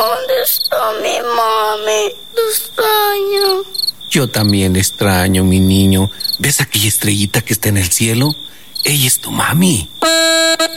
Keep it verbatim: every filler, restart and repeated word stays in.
¿Dónde está mi mami? Lo extraño. Yo también le extraño, mi niño. ¿Ves aquella estrellita que está en el cielo? Ella es tu mami.